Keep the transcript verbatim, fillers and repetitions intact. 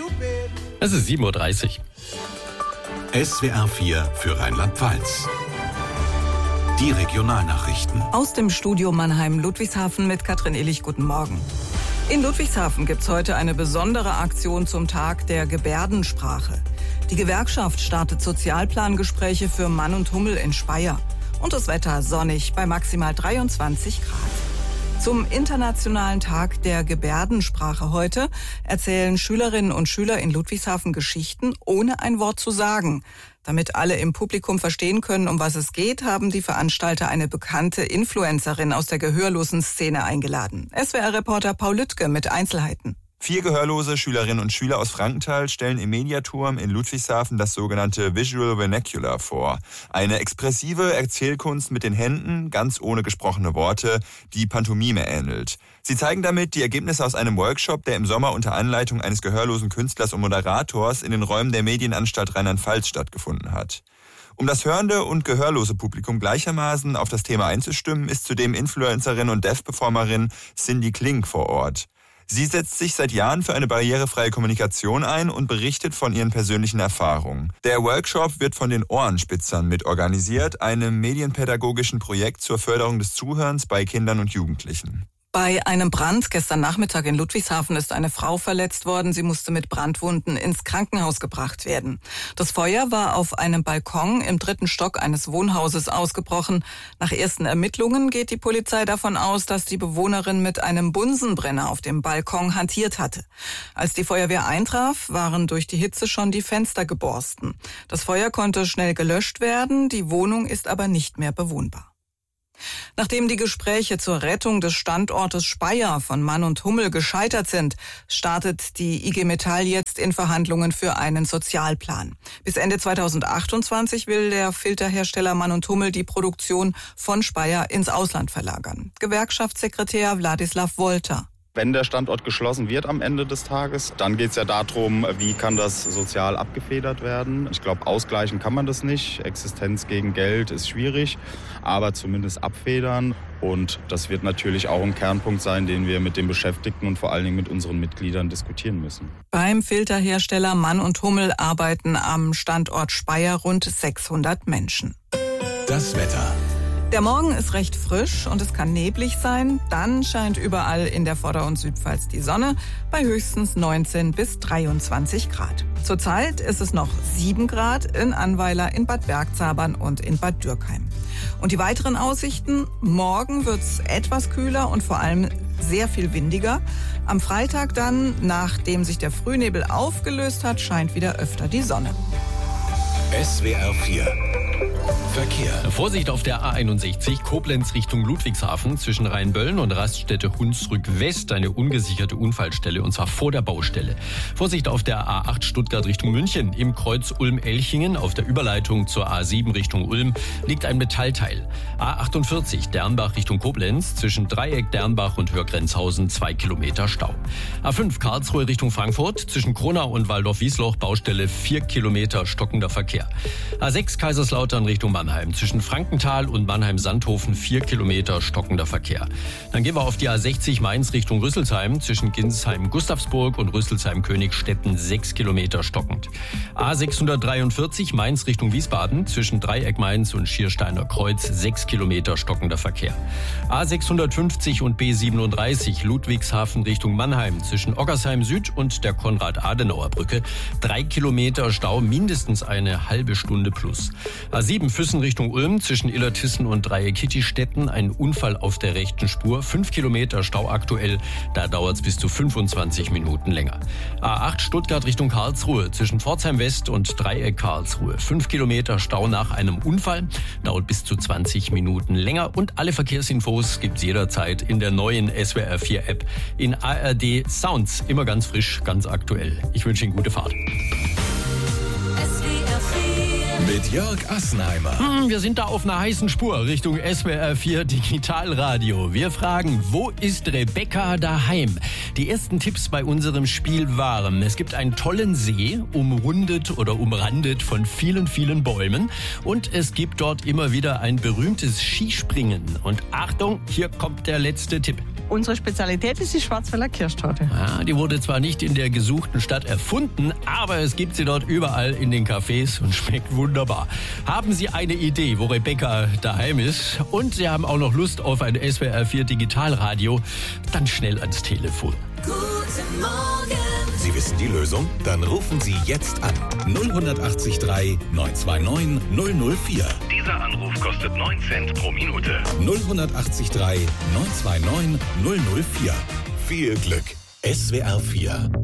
Es ist sieben Uhr dreißig. S W R vier für Rheinland-Pfalz. Die Regionalnachrichten. Aus dem Studio Mannheim-Ludwigshafen mit Katrin Illich. Guten Morgen. In Ludwigshafen gibt es heute eine besondere Aktion zum Tag der Gebärdensprache. Die Gewerkschaft startet Sozialplangespräche für Mann und Hummel in Speyer. Und das Wetter sonnig bei maximal dreiundzwanzig Grad. Zum Internationalen Tag der Gebärdensprache heute erzählen Schülerinnen und Schüler in Ludwigshafen Geschichten, ohne ein Wort zu sagen. Damit alle im Publikum verstehen können, um was es geht, haben die Veranstalter eine bekannte Influencerin aus der gehörlosen Szene eingeladen. S W R-Reporter Paul Lüttke mit Einzelheiten. Vier gehörlose Schülerinnen und Schüler aus Frankenthal stellen im Mediaturm in Ludwigshafen das sogenannte Visual Vernacular vor. Eine expressive Erzählkunst mit den Händen, ganz ohne gesprochene Worte, die Pantomime ähnelt. Sie zeigen damit die Ergebnisse aus einem Workshop, der im Sommer unter Anleitung eines gehörlosen Künstlers und Moderators in den Räumen der Medienanstalt Rheinland-Pfalz stattgefunden hat. Um das hörende und gehörlose Publikum gleichermaßen auf das Thema einzustimmen, ist zudem Influencerin und Deaf-Performerin Cindy Klink vor Ort. Sie setzt sich seit Jahren für eine barrierefreie Kommunikation ein und berichtet von ihren persönlichen Erfahrungen. Der Workshop wird von den Ohrenspitzern mitorganisiert, einem medienpädagogischen Projekt zur Förderung des Zuhörens bei Kindern und Jugendlichen. Bei einem Brand gestern Nachmittag in Ludwigshafen ist eine Frau verletzt worden. Sie musste mit Brandwunden ins Krankenhaus gebracht werden. Das Feuer war auf einem Balkon im dritten Stock eines Wohnhauses ausgebrochen. Nach ersten Ermittlungen geht die Polizei davon aus, dass die Bewohnerin mit einem Bunsenbrenner auf dem Balkon hantiert hatte. Als die Feuerwehr eintraf, waren durch die Hitze schon die Fenster geborsten. Das Feuer konnte schnell gelöscht werden, die Wohnung ist aber nicht mehr bewohnbar. Nachdem die Gespräche zur Rettung des Standortes Speyer von Mann und Hummel gescheitert sind, startet die I G Metall jetzt in Verhandlungen für einen Sozialplan. Bis Ende zweitausendachtundzwanzig will der Filterhersteller Mann und Hummel die Produktion von Speyer ins Ausland verlagern. Gewerkschaftssekretär Wladislav Wolter. Wenn der Standort geschlossen wird am Ende des Tages, dann geht es ja darum, wie kann das sozial abgefedert werden. Ich glaube, ausgleichen kann man das nicht. Existenz gegen Geld ist schwierig, aber zumindest abfedern. Und das wird natürlich auch ein Kernpunkt sein, den wir mit den Beschäftigten und vor allen Dingen mit unseren Mitgliedern diskutieren müssen. Beim Filterhersteller Mann und Hummel arbeiten am Standort Speyer rund sechshundert Menschen. Das Wetter. Der Morgen ist recht frisch und es kann neblig sein. Dann scheint überall in der Vorder- und Südpfalz die Sonne bei höchstens neunzehn bis dreiundzwanzig Grad. Zurzeit ist es noch sieben Grad in Annweiler, in Bad Bergzabern und in Bad Dürkheim. Und die weiteren Aussichten? Morgen wird es etwas kühler und vor allem sehr viel windiger. Am Freitag dann, nachdem sich der Frühnebel aufgelöst hat, scheint wieder öfter die Sonne. S W R vier Verkehr. Vorsicht auf der A einundsechzig, Koblenz Richtung Ludwigshafen, zwischen Rheinböllen und Raststätte Hunsrück West, eine ungesicherte Unfallstelle, und zwar vor der Baustelle. Vorsicht auf der A acht Stuttgart Richtung München, im Kreuz Ulm-Elchingen, auf der Überleitung zur A sieben Richtung Ulm, liegt ein Metallteil. A achtundvierzig, Dernbach Richtung Koblenz, zwischen Dreieck Dernbach und Hörgrenzhausen, zwei Kilometer Stau. A fünf, Karlsruhe Richtung Frankfurt, zwischen Kronau und Waldorf-Wiesloch, Baustelle, vier Kilometer stockender Verkehr. A sechs, Kaiserslautern Richtung Mannheim, zwischen Frankenthal und Mannheim-Sandhofen, vier Kilometer stockender Verkehr. Dann gehen wir auf die A sechzig Mainz Richtung Rüsselsheim, zwischen Ginsheim-Gustavsburg und Rüsselsheim-Königstetten, sechs Kilometer stockend. A sechshundertdreiundvierzig Mainz Richtung Wiesbaden, zwischen Dreieck Mainz und Schiersteiner Kreuz, sechs Kilometer stockender Verkehr. A sechshundertfünfzig und B siebenunddreißig Ludwigshafen Richtung Mannheim, zwischen Oggersheim Süd und der Konrad-Adenauer-Brücke, drei Kilometer Stau, mindestens eine halbe Stunde plus. A sieben Füssen Richtung Ulm, zwischen Illertissen und Dreieck-Kittistetten, ein Unfall auf der rechten Spur, fünf Kilometer Stau aktuell, da dauert es bis zu fünfundzwanzig Minuten länger. A acht Stuttgart Richtung Karlsruhe, zwischen Pforzheim West und Dreieck Karlsruhe, fünf Kilometer Stau nach einem Unfall, dauert bis zu zwanzig Minuten länger, und alle Verkehrsinfos gibt's jederzeit in der neuen S W R vier App in A R D Sounds, immer ganz frisch, ganz aktuell. Ich wünsche Ihnen gute Fahrt. Mit Jörg Assenheimer. Hm, wir sind da auf einer heißen Spur Richtung S W R vier Digitalradio. Wir fragen, wo ist Rebecca daheim? Die ersten Tipps bei unserem Spiel waren: Es gibt einen tollen See, umrundet oder umrandet von vielen, vielen Bäumen. Und es gibt dort immer wieder ein berühmtes Skispringen. Und Achtung, hier kommt der letzte Tipp. Unsere Spezialität ist die Schwarzwälder Kirschtorte. Ja, die wurde zwar nicht in der gesuchten Stadt erfunden, aber es gibt sie dort überall in den Cafés und schmeckt wunderbar. Haben Sie eine Idee, wo Rebecca daheim ist und Sie haben auch noch Lust auf ein S W R vier Digitalradio, dann schnell ans Telefon. Guten Morgen. Sie wissen die Lösung? Dann rufen Sie jetzt an. null acht drei neun zwei neun null null vier. Dieser Anruf kostet neun Cent pro Minute. null acht drei neun zwei neun null null vier. Viel Glück. S W R vier